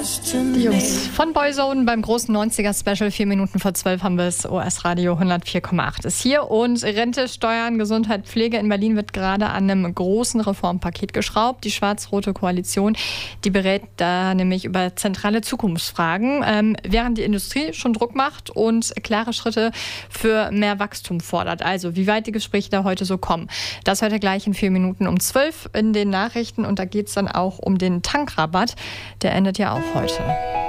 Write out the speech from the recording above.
Die Jungs von Boyzone beim großen 90er-Special. 4 Minuten vor 12 haben wir es. OS Radio 104,8 ist hier. Und Rente, Steuern, Gesundheit, Pflege in Berlin wird gerade an einem großen Reformpaket geschraubt. Die schwarz-rote Koalition, die berät da nämlich über zentrale Zukunftsfragen, während die Industrie schon Druck macht und klare Schritte für mehr Wachstum fordert. Also, wie weit die Gespräche da heute so kommen. Das heute gleich in 4 Minuten um 12 in den Nachrichten. Und da geht es dann auch um den Tankrabatt. Der endet ja auch heute.